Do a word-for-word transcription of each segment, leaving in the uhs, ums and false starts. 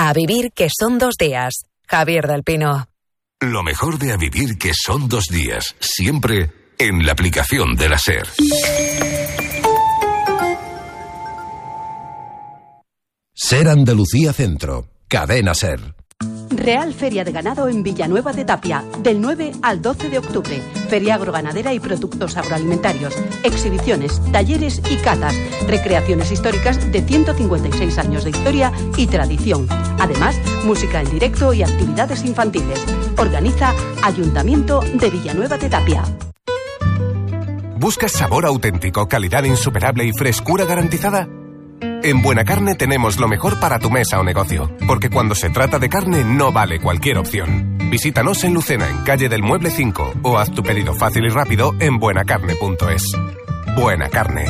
A vivir que son dos días. Javier del Pino. Lo mejor de A vivir que son dos días. Siempre en la aplicación de la SER. SER Andalucía Centro. Cadena SER. Real Feria de Ganado en Villanueva de Tapia, del nueve al doce de octubre. Feria agroganadera y productos agroalimentarios, exhibiciones, talleres y catas, recreaciones históricas de ciento cincuenta y seis años de historia y tradición. Además, música en directo y actividades infantiles. Organiza Ayuntamiento de Villanueva de Tapia. ¿Buscas sabor auténtico, calidad insuperable y frescura garantizada? En Buena Carne tenemos lo mejor para tu mesa o negocio, porque cuando se trata de carne no vale cualquier opción. Visítanos en Lucena, en calle del Mueble cinco, o haz tu pedido fácil y rápido en buenacarne punto es. Buena Carne.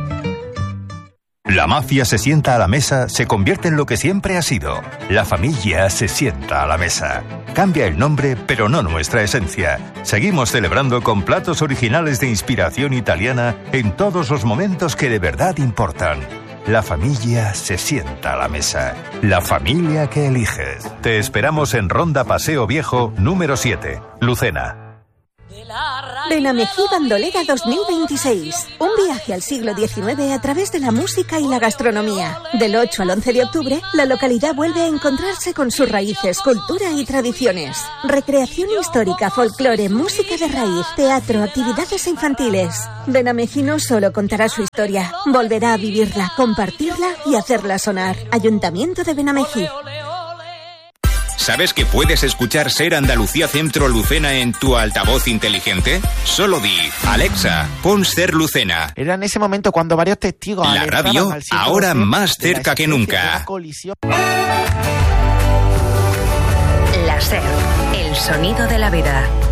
La mafia se sienta a la mesa, se convierte en lo que siempre ha sido. La familia se sienta a la mesa. Cambia el nombre, pero no nuestra esencia. Seguimos celebrando con platos originales de inspiración italiana en todos los momentos que de verdad importan. La familia se sienta a la mesa. La familia que eliges. Te esperamos en Ronda Paseo Viejo, número siete, Lucena. Benamejí Bandolera dos mil veintiséis. Un viaje al siglo diecinueve a través de la música y la gastronomía. Del ocho al once de octubre, la localidad vuelve a encontrarse con sus raíces, cultura y tradiciones. Recreación histórica, folclore, música de raíz, teatro, actividades infantiles. Benamejí no solo contará su historia, volverá a vivirla, compartirla y hacerla sonar. Ayuntamiento de Benamejí. ¿Sabes que puedes escuchar SER Andalucía Centro Lucena en tu altavoz inteligente? Solo di, Alexa, pon SER Lucena. Era en ese momento cuando varios testigos... La radio, ahora más cerca que nunca. La SER, el sonido de la vida.